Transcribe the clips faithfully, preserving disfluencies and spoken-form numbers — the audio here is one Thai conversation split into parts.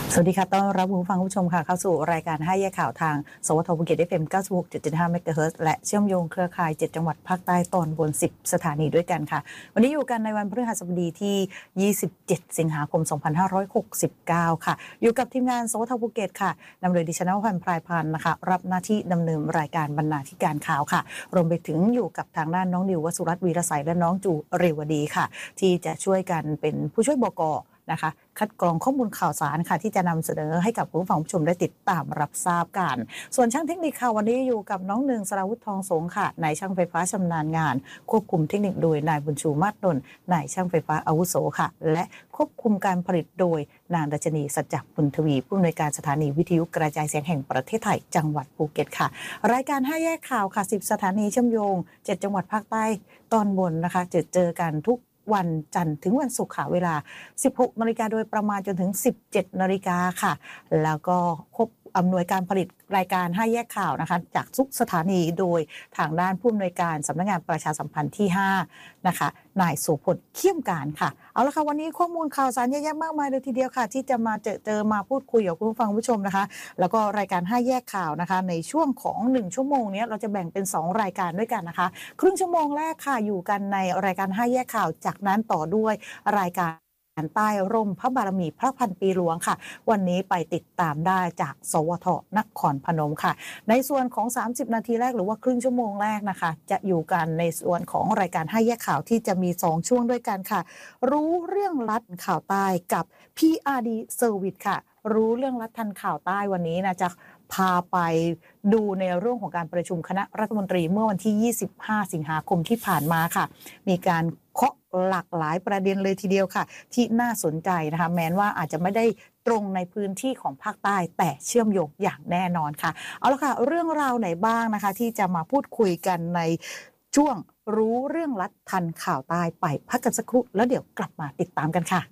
สวัสดีค่ะต้อนรับผู้ฟังผู้ชมค่ะเข้าสู่รายการให้แยกข่าวทางสวทภูเก็ต เอฟ เอ็ม เก้าสิบหกจุดเจ็ดห้า เมกะเฮิรตซ์ และเชื่อมโยงเครือข่ายเจ็ดจังหวัดภาคใต้ตอนบนสิบสถานีด้วยกันค่ะวันนี้อยู่กันในวันพฤหัสบดีที่ยี่สิบเจ็ดสิงหาคมสองพันห้าร้อยหกสิบเก้าค่ะอยู่กับทีมงานสวทภูเก็ตค่ะนำโดยดิฉันนภพันธ์ พรายพันธ์นะคะรับหน้าที่ดำเนินรายการบรรณาธิการข่าวค่ะรวมไปถึงอยู่กับทางด้านน้องนิววสุรัตน์วีรศัยและน้องจูเรวดีค่ะที่จะช่วยกันเป็นผู้ช่วยบก.นะคะคัดกรองข้อมูลข่าวสารค่ะที่จะนำเสนอให้กับผู้ฟังผู้ชมได้ติดตามรับทราบกันส่วนช่างเทคนิคค่ะวันนี้อยู่กับน้องหนึ่งสราวุฒิทองสงค่ะนายช่างไฟฟ้าชำนาญงานควบคุมเทคนิคโดยนายบุญชูมาศนนท์นายช่างไฟฟ้าอาวุโสค่ะและควบคุมการผลิตโดยนางดัชนีสัจจบุญทวีผู้อำนวยการสถานีวิทยุกระจายเสียงแห่งประเทศไทยจังหวัดภูเก็ตค่ะรายการห้าแยกข่าวค่ะสิบสถานีเชื่อมโยงเจ็ดจังหวัดภาคใต้ตอนบนนะคะเจอเจอกันทุกวันจันทร์ถึงวันศุกร์ค่ะเวลา สิบหกนาฬิกาโดยประมาณจนถึง สิบเจ็ดนาฬิกาค่ะแล้วก็ควบอำนวยการผลิตรายการห้าแยกข่าวนะคะจากทุกสถานีโดยทางด้านผู้อำนวยการสำนักงานประชาสัมพันธ์ที่ห้านะคะนายโสพลเขี้ยมการค่ะเอาละค่ะวันนี้ข้อมูลข่าวสารเยอะแยะมากมายเลยทีเดียวค่ะที่จะมาเจอเจอมาพูดคุยกับคุณผู้ฟังผู้ชมนะคะแล้วก็รายการห้าแยกข่าวนะคะในช่วงของหนึ่งชั่วโมงนี้เราจะแบ่งเป็นสองรายการด้วยกันนะคะครึ่งชั่วโมงแรกค่ะอยู่กันในรายการห้าแยกข่าวจากนั้นต่อด้วยรายการใต้ร่มพระบารมีพระพันปีหลวงค่ะวันนี้ไปติดตามได้จากสวทนครพนมค่ะในส่วนของสามสิบนาทีแรกหรือว่าครึ่งชั่วโมงแรกนะคะจะอยู่กันในส่วนของรายการห้าแยกข่าวที่จะมีสองช่วงด้วยกันค่ะรู้เรื่องลัดข่าวใต้กับ พี อาร์ ดี Service ค่ะรู้เรื่องลัดทันข่าวใต้วันนี้นะจะพาไปดูในเรื่องของการประชุมคณะรัฐมนตรีเมื่อวันที่ยี่สิบห้าสิงหาคมที่ผ่านมาค่ะมีการเคาะหลากหลายประเด็นเลยทีเดียวค่ะที่น่าสนใจนะคะแม้ว่าอาจจะไม่ได้ตรงในพื้นที่ของภาคใต้แต่เชื่อมโยงอย่างแน่นอนค่ะเอาละค่ะเรื่องราวไหนบ้างนะคะที่จะมาพูดคุยกันในช่วงรู้เรื่องลัดทันข่าวใต้ไปพักกันสักครู่แล้วเดี๋ยวกลับมาติดตามกันค่ะ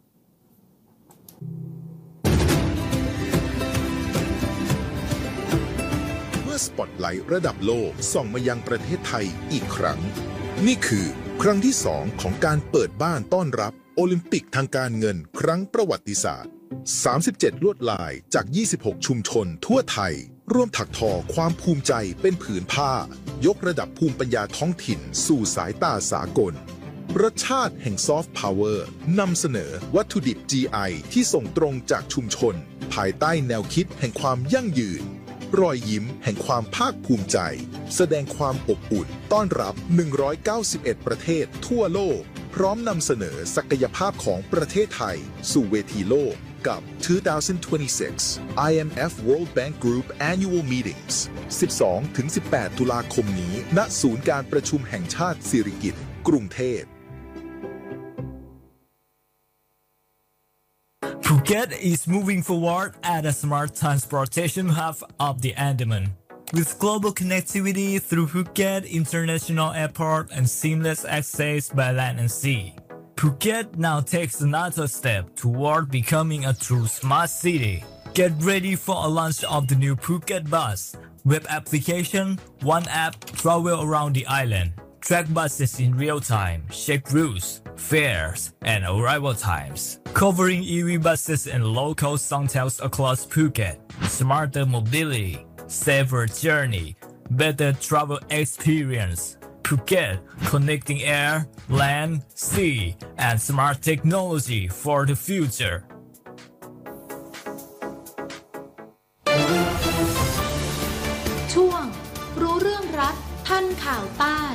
สปอตไลท์ระดับโลกส่องมายังประเทศไทยอีกครั้งนี่คือครั้งที่สองของการเปิดบ้านต้อนรับโอลิมปิกทางการเงินครั้งประวัติศาสตร์สามสิบเจ็ดลวดลายจากยี่สิบหกชุมชนทั่วไทยร่วมถักทอความภูมิใจเป็นผืนผ้ายกระดับภูมิปัญญาท้องถิ่นสู่สายตาสากลรสชาติแห่งซอฟต์พาวเวอร์นำเสนอวัตถุดิบ จี ไอ ที่ส่งตรงจากชุมชนภายใต้แนวคิดแห่งความยั่งยืนรอยยิ้มแห่งความภาคภูมิใจแสดงความอบอุ่นต้อนรับหนึ่งร้อยเก้าสิบเอ็ดประเทศทั่วโลกพร้อมนำเสนอศักยภาพของประเทศไทยสู่เวทีโลกกับ สองพันยี่สิบหก ไอ เอ็ม เอฟ World Bank Group Annual Meetings สิบสองถึงสิบแปด ตุลาคมนี้ณศูนย์การประชุมแห่งชาติสิริกิติ์กรุงเทพ Phuket is moving forward as a smart transportation hub of the Andaman. With global connectivity through Phuket International Airport and seamless access by land and sea, Phuket now takes another step toward becoming a true smart city. Get ready for a launch of the new Phuket Bus, web application, one app, travel around the island. Track buses in real time, check routes, fares, and arrival times. Covering E V buses and local songtales across Phuket. Smarter mobility, safer journey, better travel experience. Phuket, connecting air, land, sea, and smart technology for the future. ช่วงรู้เรื่องรัฐทันข่าวใต้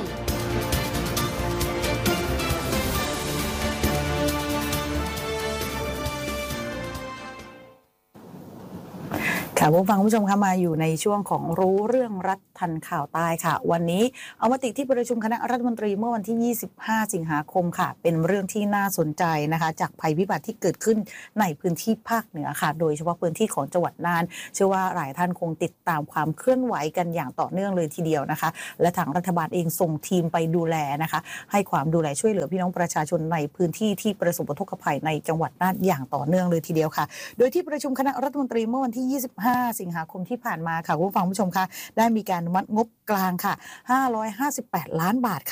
ค่ะผู้ฟังผู้ชมคะมาอยู่ในช่วงของรู้เรื่องรัฐทันข่าวใต้ค่ะวันนี้เอามติที่ประชุมคณะรัฐมนตรีเมื่อวันที่ยี่สิบห้าสิงหาคมค่ะเป็นเรื่องที่น่าสนใจนะคะจากภัยพิบัติที่เกิดขึ้นในพื้นที่ภาคเหนือค่ะโดยเฉพาะพื้นที่ของจังหวัดน่านเชื่อว่าหลายท่านคงติดตามความเคลื่อนไหวกันอย่างต่อเนื่องเลยทีเดียวนะคะและทางรัฐบาลเองส่งทีมไปดูแลนะคะให้ความดูแลช่วยเหลือพี่น้องประชาชนในพื้นที่ที่ประสบอุทกภัยในจังหวัดน่านอย่างต่อเนื่องเลยทีเดียวค่ะโดยที่ประชุมคณะรัฐมนตรีเมื่อวันที่ยี่สิบห้าสิงหาคมที่ผ่านมาค่ะผู้ฟังผู้ชมคะได้มีการอนุมัติงบกลางค่ะห้าร้อยห้าสิบแปดล้านบาทค่ะ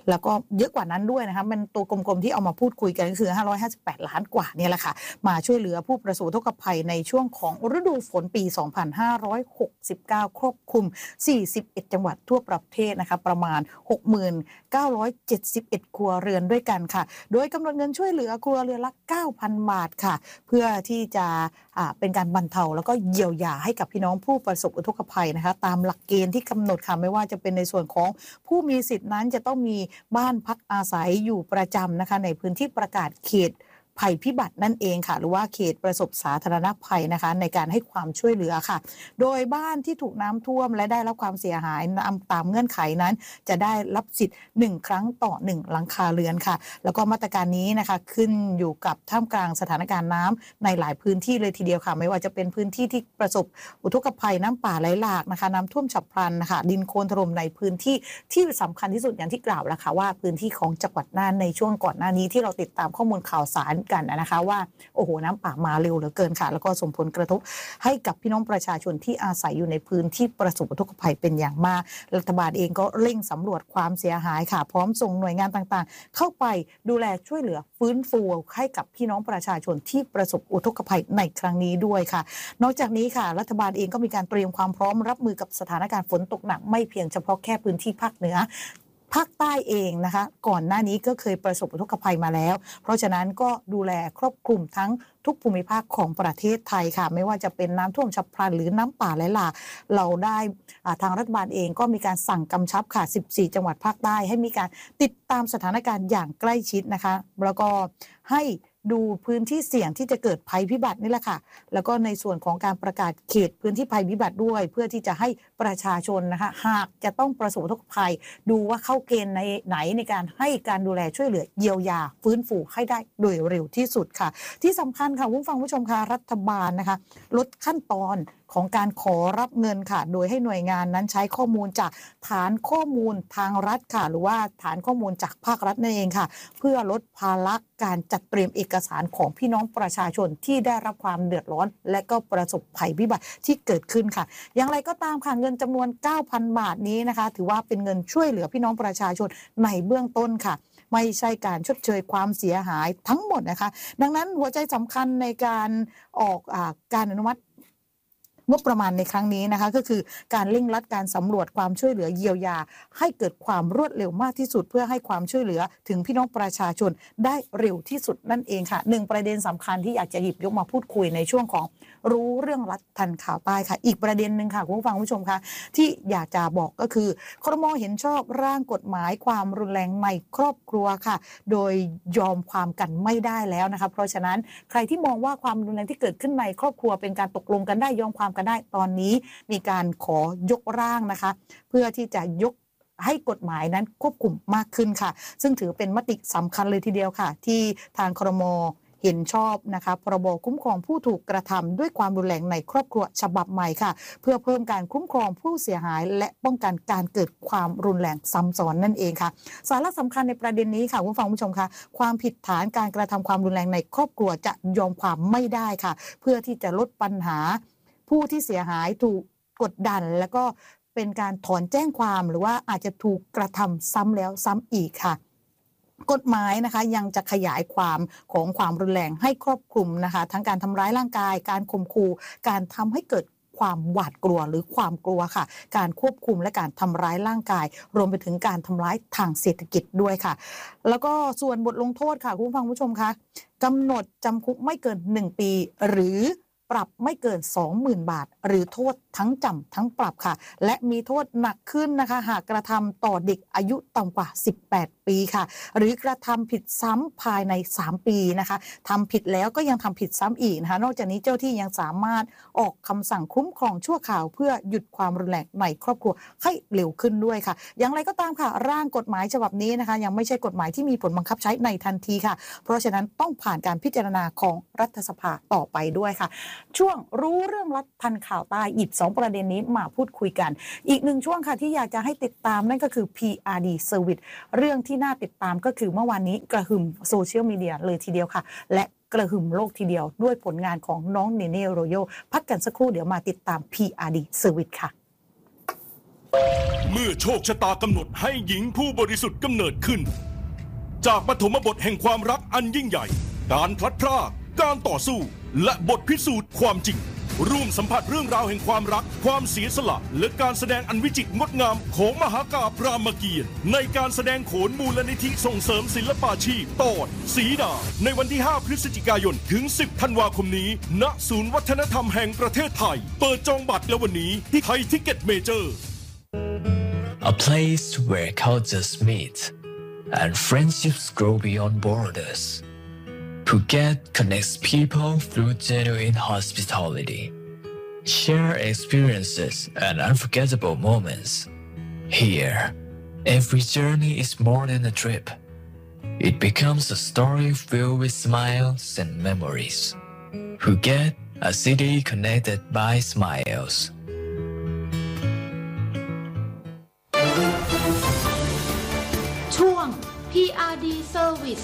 แล้วก็เยอะกว่านั้นด้วยนะคะมันตัวกลมๆที่เอามาพูดคุยกันก็คือห้าร้อยห้าสิบแปดล้านกว่าเนี่ยแหละค่ะมาช่วยเหลือผู้ประสบอุทกภัยในช่วงของฤดูฝนปีสองพันห้าร้อยหกสิบเก้าครอบคลุมสี่สิบเอ็ดจังหวัดทั่วประเทศนะคะประมาณ หกหมื่นเก้าร้อยเจ็ดสิบเอ็ด ครัวเรือนด้วยกันค่ะโดยกำหนดเงินช่วยเหลือครัวเรือนละ เก้าพัน บาทค่ะเพื่อที่จะอ่าเป็นการบรรเทาแล้วก็เยียวยาให้กับพี่น้องผู้ประสบอุทกภัยนะคะตามหลักเกณฑ์ที่กำหนดค่ะไม่ว่าจะเป็นในส่วนของผู้มีสิทธินั้นจะต้องมีบ้านพักอาศัยอยู่ประจำนะคะในพื้นที่ประกาศเขตภัยพิบัตินั่นเองค่ะหรือว่าเขตประสบสาธารณภัยนะคะในการให้ความช่วยเหลือค่ะโดยบ้านที่ถูกน้ำท่วมและได้รับความเสียหายตามเงื่อนไขนั้นจะได้รับสิทธิ์หนึ่งครั้งต่อหนึ่งหลังคาเรือนค่ะแล้วก็มาตรการนี้นะคะขึ้นอยู่กับท่ามกลางสถานการณ์น้ำในหลายพื้นที่เลยทีเดียวค่ะไม่ว่าจะเป็นพื้นที่ที่ประสบอุทกภัยน้ำป่าไหลหลากนะคะน้ำท่วมฉับพลันนะคะดินโคลนถล่มในพื้นที่ที่สำคัญที่สุดอย่างที่กล่าวแล้วค่ะว่าพื้นที่ของจังหวัดน่านในช่วงก่อนหน้านี้ที่เราติดตามข้อมูลข่าวสารกันนะคะว่าโอ้โหน้ำป่ามาเร็วเหลือเกินค่ะแล้วก็ส่งผลกระทบให้กับพี่น้องประชาชนที่อาศัยอยู่ในพื้นที่ประสบอุทกภัยเป็นอย่างมากรัฐบาลเองก็เร่งสำรวจความเสียหายค่ะพร้อมส่งหน่วยงานต่างๆเข้าไปดูแลช่วยเหลือฟื้นฟูให้กับพี่น้องประชาชนที่ประสบอุทกภัยในครั้งนี้ด้วยค่ะนอกจากนี้ค่ะรัฐบาลเองก็มีการเตรียมความพร้อมรับมือกับสถานการณ์ฝนตกหนักไม่เพียงเฉพาะแค่พื้นที่ภาคเหนือภาคใต้เองนะคะก่อนหน้านี้ก็เคยประสบอุทกภัยมาแล้วเพราะฉะนั้นก็ดูแลครอบคลุมทั้งทุกภูมิภาคของประเทศไทยค่ะไม่ว่าจะเป็นน้ำท่วมฉับพลันหรือน้ำป่าไหลหลากเราได้ทางรัฐบาลเองก็มีการสั่งกำชับค่ะสิบสี่จังหวัดภาคใต้ให้มีการติดตามสถานการณ์อย่างใกล้ชิดนะคะแล้วก็ให้ดูพื้นที่เสี่ยงที่จะเกิดภัยพิบัตินี่แหละค่ะแล้วก็ในส่วนของการประกาศเขตพื้นที่ภัยพิบัติด้วยเพื่อที่จะให้ประชาชนนะคะหากจะต้องประสบอุทกภัยดูว่าเข้าเกณฑ์ในไหนในการให้การดูแลช่วยเหลือเยียวยาฟื้นฟูให้ได้โดยเร็วที่สุดค่ะที่สำคัญค่ะผู้ฟังผู้ชมค่ะรัฐบาลนะคะลดขั้นตอนของการขอรับเงินค่ะโดยให้หน่วยงานนั้นใช้ข้อมูลจากฐานข้อมูลทางรัฐค่ะหรือว่าฐานข้อมูลจากภาครัฐนั่นเองค่ะเพื่อลดภาระการจัดเตรียมเอกสารของพี่น้องประชาชนที่ได้รับความเดือดร้อนและก็ประสบภัยพิบัติที่เกิดขึ้นค่ะอย่างไรก็ตามค่ะเงินจำนวน เก้าพัน บาทนี้นะคะถือว่าเป็นเงินช่วยเหลือพี่น้องประชาชนในเบื้องต้นค่ะไม่ใช่การชดเชยความเสียหายทั้งหมดนะคะดังนั้นหัวใจสำคัญในการออกอ่าการอนุมัติงบประมาณในครั้งนี้นะคะก็คือการเร่งรัดการสำรวจความช่วยเหลือเยียวยาให้เกิดความรวดเร็วมากที่สุดเพื่อให้ความช่วยเหลือถึงพี่น้องประชาชนได้เร็วที่สุดนั่นเองค่ะหนึ่งประเด็นสำคัญที่อยากจะหยิบยกมาพูดคุยในช่วงของรู้เรื่องรัฐทันข่าวใต้ค่ะอีกประเด็นหนึ่งค่ะคุณผู้ฟังผู้ชมคะที่อยากจะบอกก็คือครม.เห็นชอบร่างกฎหมายความรุนแรงในครอบครัวค่ะโดยยอมความกันไม่ได้แล้วนะคะเพราะฉะนั้นใครที่มองว่าความรุนแรงที่เกิดขึ้นในครอบครัวเป็นการตกลงกันได้ยอมความกันได้ตอนนี้มีการขอยกร่างนะคะเพื่อที่จะยกให้กฎหมายนั้นควบคุมมากขึ้นค่ะซึ่งถือเป็นมติสำคัญเลยทีเดียวค่ะที่ทางครม.เห็นชอบนะคะพรบคุ้มครองผู้ถูกกระทำด้วยความรุนแรงในครอบครัวฉบับใหม่ค่ะเพื่อเพิ่มการคุ้มครองผู้เสียหายและป้องกันการเกิดความรุนแรงซ้ำซ้อนนั่นเองค่ะสาระสำคัญในประเด็นนี้ค่ะคุณผู้ฟังผู้ชมค่ะความผิดฐานการกระทำความรุนแรงในครอบครัวจะยอมความไม่ได้ค่ะเพื่อที่จะลดปัญหาผู้ที่เสียหายถูกกดดันแล้วก็เป็นการถอนแจ้งความหรือว่าอาจจะถูกกระทำซ้ำแล้วซ้ำอีกค่ะกฎหมายนะคะยังจะขยายความของความรุนแรงให้ครอบคลุมนะคะทั้งการทำร้ายร่างกายการข่มขู่การทำให้เกิดความหวาดกลัวหรือความกลัวค่ะการควบคุมและการทำร้ายร่างกายรวมไปถึงการทำร้ายทางเศรษฐกิจด้วยค่ะแล้วก็ส่วนบทลงโทษค่ะคุณผู้ฟังผู้ชมคะกำหนดจำคุกไม่เกินหนึ่งปีหรือปรับไม่เกิน สองหมื่น บาทหรือโทษทั้งจำทั้งปรับค่ะและมีโทษหนักขึ้นนะคะหากกระทำต่อเด็กอายุต่ำกว่าสิบแปดปีค่ะหรือกระทำผิดซ้ำภายในสามปีนะคะทำผิดแล้วก็ยังทำผิดซ้ำอีกนะคะนอกจากนี้เจ้าที่ยังสามารถออกคำสั่งคุ้มครองชั่วคราวเพื่อหยุดความรุนแรงในครอบครัวให้เร็วขึ้นด้วยค่ะอย่างไรก็ตามค่ะร่างกฎหมายฉบับนี้นะคะยังไม่ใช่กฎหมายที่มีผลบังคับใช้ในทันทีค่ะเพราะฉะนั้นต้องผ่านการพิจารณาของรัฐสภาต่อไปด้วยค่ะช่วงรู้เรื่องรัฐทันข่าวใต้หยิบสองประเด็นนี้มาพูดคุยกันอีกหนึ่งช่วงค่ะที่อยากจะให้ติดตามนั่นก็คือ พี อาร์ ดี Service เรื่องที่น่าติดตามก็คือเมื่อวานนี้กระหึ่มโซเชียลมีเดียเลยทีเดียวค่ะและกระหึ่มโลกทีเดียวด้วยผลงานของน้องเนเน่โรโยพักกันสักครู่เดี๋ยวมาติดตาม พี อาร์ ดี Service ค่ะเมื่อโชคชะตากำหนดให้หญิงผู้บริสุทธิ์กำเนิดขึ้นจากปฐมบทแห่งความรักอันยิ่งใหญ่การพลัดพรากการต่อสู้และบทพิสูจน์ความจริงร่วมสัมผัสเรื่องราวแห่งความรักความเสียสละและการแสดงอันวิจิตรงดงามของมหากาพย์รามเกียรติ์ในการแสดงโขนมูลนิธิส่งเสริมศิลปาชีพตอนสีดาในวันที่ห้าพฤศจิกายนถึงสิบธันวาคมนี้ณศูนย์วัฒนธรรมแห่งประเทศไทยเปิดจองบัตรแล้ววันนี้ที่ไทยทิกเก็ตเมเจอร์ A place where cultures meet and friendships grow beyond borders. Phuket connects people through genuine hospitality, share experiences and unforgettable moments. Here, every journey is more than a trip. It becomes a story filled with smiles and memories. Phuket, a city connected by smiles. ช่วง พี อาร์ ดี Service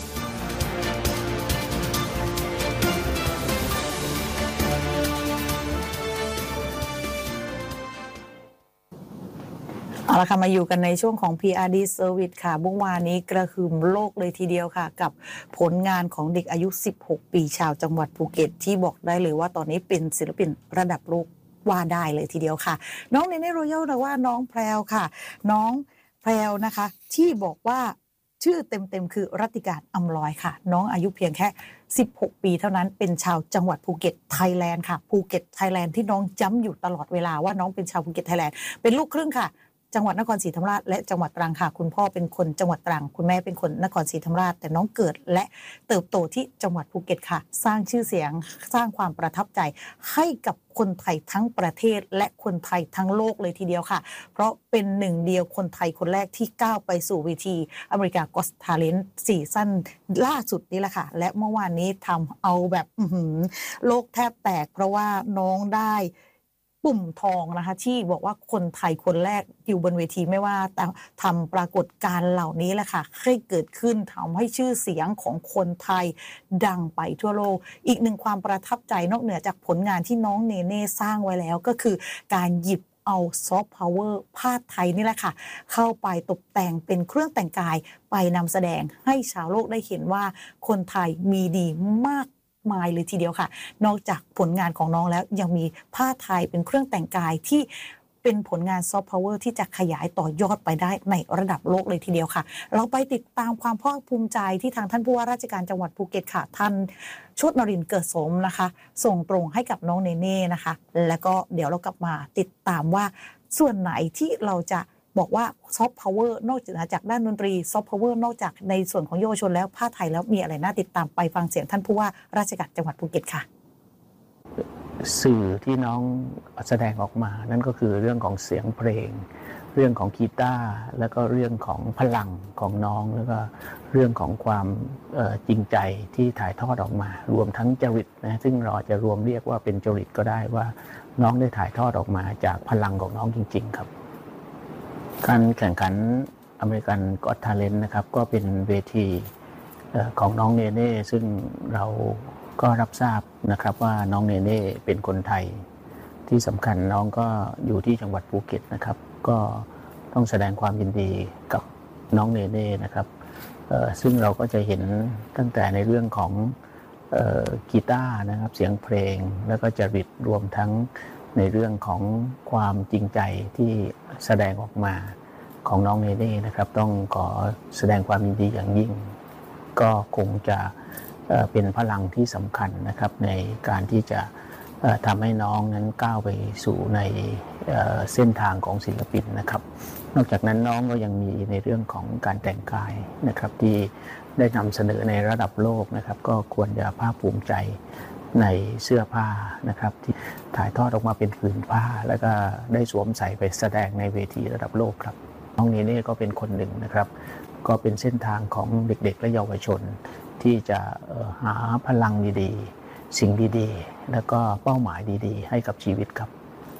เอาละค่ะมาอยู่กันในช่วงของ พี อาร์ ดี Service ค่ะเมื่อวานนี้กระหึ่มโลกเลยทีเดียวค่ะกับผลงานของเด็กอายุสิบหกปีชาวจังหวัดภูเก็ตที่บอกได้เลยว่าตอนนี้เป็นศิลปินระดับโลกว่าได้เลยทีเดียวค่ะน้องเนเน่โรยัลหรือว่าน้องแพรวค่ะน้องแพรวนะคะที่บอกว่าชื่อเต็มๆคือรัตติการอำลอยค่ะน้องอายุเพียงแค่สิบหกปีเท่านั้นเป็นชาวจังหวัดภูเก็ตไทยแลนด์ค่ะภูเก็ตไทยแลนด์ที่น้องย้ำอยู่ตลอดเวลาว่าน้องเป็นชาวภูเก็ตไทยแลนด์เป็นลูกครึ่งค่ะจังหวัดนครศรีธรรมราชและจังหวัดตรังค่ะคุณพ่อเป็นคนจังหวัดตรังคุณแม่เป็นคนนครศรีธรรมราชแต่น้องเกิดและเติบโตที่จังหวัดภูเก็ตค่ะสร้างชื่อเสียงสร้างความประทับใจให้กับคนไทยทั้งประเทศและคนไทยทั้งโลกเลยทีเดียวค่ะเพราะเป็นหนึ่งเดียวคนไทยคนแรกที่ก้าวไปสู่เวทีอเมริกาก็อตทาเลนต์ซีซั่นล่าสุดนี่แหละค่ะและเมื่อวานนี้ทำเอาแบบโลกแทบแตกเพราะว่าน้องได้ปุ่มทองนะคะที่บอกว่าคนไทยคนแรกอยู่บนเวทีไม่ว่าทำปรากฏการณ์เหล่านี้แหละค่ะให้เกิดขึ้นทำให้ชื่อเสียงของคนไทยดังไปทั่วโลกอีกหนึ่งความประทับใจนอกเหนือจากผลงานที่น้องเนเน่สร้างไว้แล้วก็คือการหยิบเอาซอฟต์พาวเวอร์ผ้าไทยนี่แหละค่ะเข้าไปตกแต่งเป็นเครื่องแต่งกายไปนำแสดงให้ชาวโลกได้เห็นว่าคนไทยมีดีมากมายเลยทีเดียวค่ะนอกจากผลงานของน้องแล้วยังมีผ้าไทยเป็นเครื่องแต่งกายที่เป็นผลงานซอฟต์พาวเวอร์ที่จะขยายต่อยอดไปได้ในระดับโลกเลยทีเดียวค่ะเราไปติดตามความภาคภูมิใจที่ทางท่านผู้ว่าราชการจังหวัดภูเก็ตค่ะท่านโชตินรินทร์เกิดสมนะคะส่งตรงให้กับน้องเนเน่นะคะแล้วก็เดี๋ยวเรากลับมาติดตามว่าส่วนไหนที่เราจะบอกว่าซอฟต์พาวเวอร์นอกจากด้านดนตรีซอฟต์พาวเวอร์นอกจากในส่วนของเยาวชนแล้วผ้าไทยแล้วมีอะไรน่าติดตามไปฟังเสียงท่านผู้ว่าราชการจังหวัดภูเก็ตค่ะสื่อที่น้องแสดงออกมานั่นก็คือเรื่องของเสียงเพลงเรื่องของกีตาร์แล้วก็เรื่องของพลังของน้องแล้วก็เรื่องของความจริงใจที่ถ่ายทอดออกมารวมทั้งจริตนะซึ่งเราจะรวมเรียกว่าเป็นจริตก็ได้ว่าน้องได้ถ่ายทอดออกมาจากพลังของน้องจริงๆครับการแข่งขันอเมริกันก็อตทาเลนต์นะครับก็เป็นเวทีของน้องเนเน่ซึ่งเราก็รับทราบนะครับว่าน้องเนเน่เป็นคนไทยที่สำคัญน้องก็อยู่ที่จังหวัดภูเก็ตนะครับก็ต้องแสดงความยินดีกับน้องเนเน่นะครับซึ่งเราก็จะเห็นตั้งแต่ในเรื่องของกีตาร์นะครับเสียงเพลงแล้วก็จริตรวมทั้งในเรื่องของความจริงใจที่แสดงออกมาของน้องเนเน่นะครับต้องขอแสดงความยินดีอย่างยิ่งก็คงจะเป็นพลังที่สำคัญนะครับในการที่จะทำให้น้องนั้นก้าวไปสู่ในเส้นทางของศิลปินนะครับนอกจากนั้นน้องก็ยังมีในเรื่องของการแต่งกายนะครับที่ได้นำเสนอในระดับโลกนะครับก็ควรจะภาคภูมิใจในเสื้อผ้านะครับที่ถ่ายทอดออกมาเป็นผืนผ้าแล้วก็ได้สวมใส่ไปแสดงในเวทีระดับโลกครับน้องเนเน่ก็เป็นคนหนึ่งนะครับก็เป็นเส้นทางของเด็กๆและเยาวชนที่จะหาพลังดีๆสิ่งดีๆแล้วก็เป้าหมายดีๆให้กับชีวิตครับ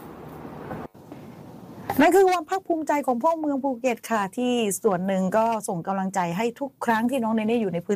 นั่นคือความภาคภูมิใจของพ่อเมืองภูเก็ตค่ะที่ส่วนหนึ่งก็ส่งกำลังใจให้ทุกครั้งที่น้องเนเน่อยู่ในพื้น